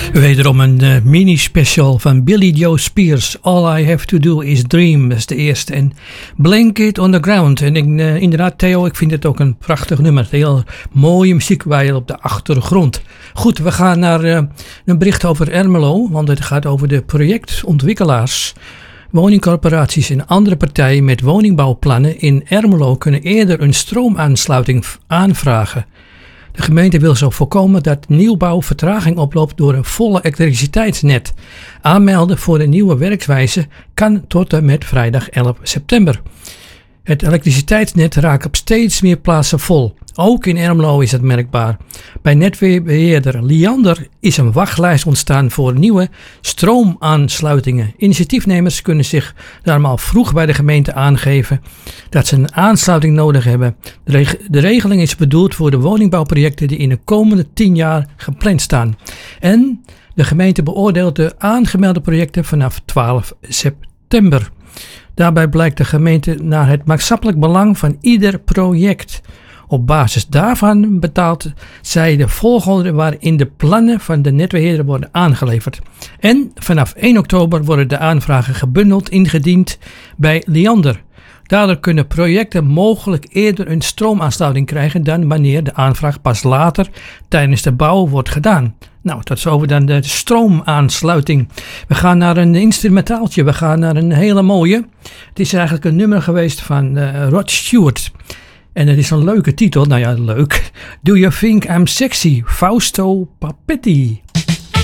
Wederom een mini-special van Billy Joe Spears. All I Have To Do Is Dream, dat is de eerste. En Blanket on the Ground. En inderdaad, Theo, ik vind het ook een prachtig nummer. Heel mooie muziek bij op de achtergrond. Goed, we gaan naar een bericht over Ermelo. Want het gaat over de projectontwikkelaars. Woningcorporaties en andere partijen met woningbouwplannen in Ermelo kunnen eerder een stroomaansluiting aanvragen. De gemeente wil zo voorkomen dat nieuwbouw vertraging oploopt door een volle elektriciteitsnet. Aanmelden voor de nieuwe werkwijze kan tot en met vrijdag 11 september. Het elektriciteitsnet raakt op steeds meer plaatsen vol. Ook in Ermelo is het merkbaar. Bij netbeheerder Liander is een wachtlijst ontstaan voor nieuwe stroomaansluitingen. Initiatiefnemers kunnen zich daarom al vroeg bij de gemeente aangeven dat ze een aansluiting nodig hebben. De regeling is bedoeld voor de woningbouwprojecten die in de komende 10 jaar gepland staan. En de gemeente beoordeelt de aangemelde projecten vanaf 12 september. Daarbij blijkt de gemeente naar het maatschappelijk belang van ieder project. Op basis daarvan betaalt zij de volgorde waarin de plannen van de netbeheerder worden aangeleverd. En vanaf 1 oktober worden de aanvragen gebundeld ingediend bij Liander. Daardoor kunnen projecten mogelijk eerder een stroomaansluiting krijgen dan wanneer de aanvraag pas later tijdens de bouw wordt gedaan. Nou, tot zover dan de stroomaansluiting. We gaan naar een instrumentaaltje, we gaan naar een hele mooie. Het is eigenlijk een nummer geweest van Rod Stewart. En het is een leuke titel, nou ja, leuk. Do You Think I'm Sexy? Fausto Papetti.